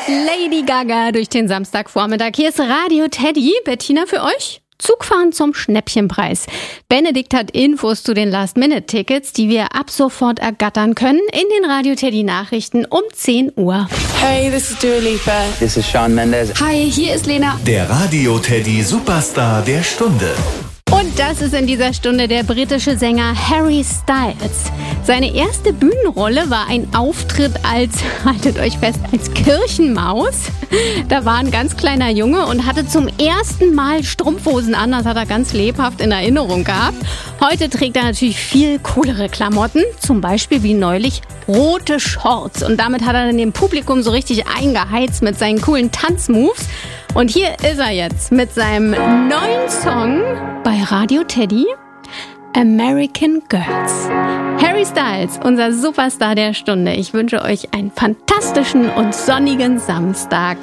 Lady Gaga durch den Samstagvormittag. Hier ist Radio Teddy. Bettina für euch. Zugfahren zum Schnäppchenpreis. Benedikt hat Infos zu den Last-Minute-Tickets, die wir ab sofort ergattern können, in den Radio Teddy Nachrichten um 10 Uhr. Hey, this is Dua Lipa. This is Shawn Mendes. Hi, hier ist Lena. Der Radio Teddy Superstar der Stunde. Und das ist in dieser Stunde der britische Sänger Harry Styles. Seine erste Bühnenrolle war ein Auftritt als, haltet euch fest, als Kirchenmaus. Da war ein ganz kleiner Junge und hatte zum ersten Mal Strumpfhosen an. Das hat er ganz lebhaft in Erinnerung gehabt. Heute trägt er natürlich viel coolere Klamotten. Zum Beispiel wie neulich rote Shorts. Und damit hat er dann dem Publikum so richtig eingeheizt mit seinen coolen Tanzmoves. Und hier ist er jetzt mit seinem neuen Song bei Radio Teddy, American Girls. Harry Styles, unser Superstar der Stunde. Ich wünsche euch einen fantastischen und sonnigen Samstag.